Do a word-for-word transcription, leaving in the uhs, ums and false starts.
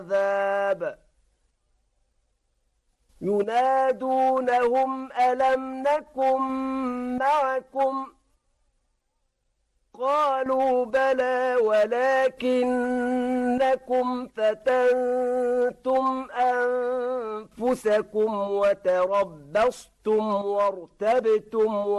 العذاب ينادونهم ألم نكن معكم قالوا بلى ولكنكم فتنتم أنفسكم وتربصتم وارتبتم